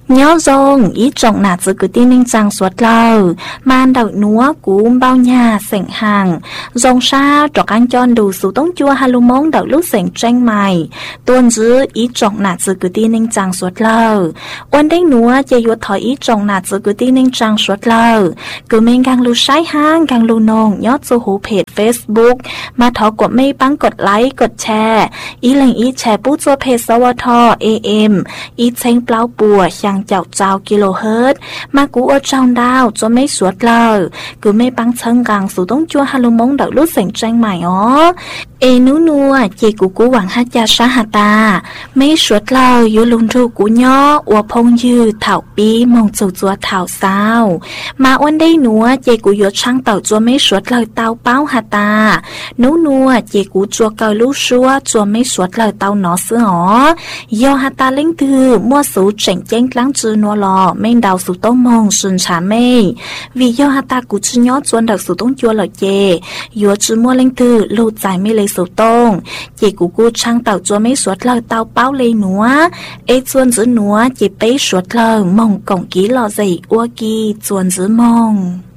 nhớ rong ý trọng nà giữ cứ tin ninh rằng suốt lâu man đậu núa cú bao nhà sảnh hàng rong xa trọc anh chọn đủ số tông chua hà lù mong đậu lúc sảnh tranh mày tuôn giữ ý trọng nà giữ cứ tin ninh rằng suốt lâu ôn đánh núa chạy yuột thỏi ý trọng nà giữ cứ tin ninh rằng suốt lâu cứ mình càng lưu sai hang càng lưu nông nhớ số hú page Facebook mà thọ của mây băngกดไลค์กดแชร์อีแหล่งอีแชร์ปู้ตัวเพจสวท AM อีเช้งเปล่าปัวยังเจ้ากิโลเฮิรตซ์มากูอดจองดาวจะไม่สวดเลยกูไม่ปังเชิงกังสู่ต้องจัวฮาโลมงเดาลุเสียงแจ้งใหม่อ๋อเอนูนัวเจกูหวังฮัจยาชาหาตาไม่สวดเลยอยู่ลุงทูกูย่ออวพงยืดเถาปีมองจู่จัวเถาสาวมาอ้วนได้นัวเจกูยดช่างเต่าจัวไม่สวดเลยเต่าเป้าหาตานูนัวเจกูจัวเกาลูชัวจัวไม่สวดเลยเต่าหนอเสืออ๋อยอหาตาเล่งตือมั่วสูเจ๋งเจ้งล้างจือนัวหล่อไม่ดาวสู่ต้องมองสุนฉาไม่วิยอหาตากูจือยอจวนดักสู่ต้องจัวหล่อเจยัวจือมั่วเล่งตือลูใจไม่เลยสู่ต้องเจกูช่างเต่าจัวไม่สวดเลยเต่าเป้าเลยหนัวเอจวนจือหนัวเจไปสวดเลยมองกงกี้หล่อใจอ้วกีจวนจือมอง